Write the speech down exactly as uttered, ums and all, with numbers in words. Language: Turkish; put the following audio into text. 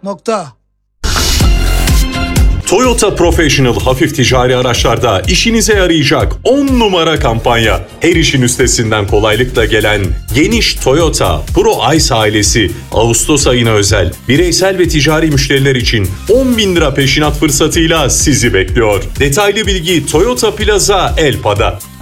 Nokta. Toyota Professional hafif ticari araçlarda işinize yarayacak on numara kampanya. Her işin üstesinden kolaylıkla gelen geniş Toyota Pro Ice ailesi Ağustos ayına özel bireysel ve ticari müşteriler için on bin lira peşinat fırsatıyla sizi bekliyor. Detaylı bilgi Toyota Plaza Elpa'da.